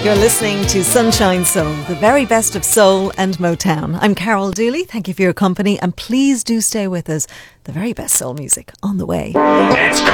You're listening to Sunshine Soul, the very best of soul and Motown. I'm Carol Dooley. Thank you for your company, and please do stay with us. The very best soul music on the way.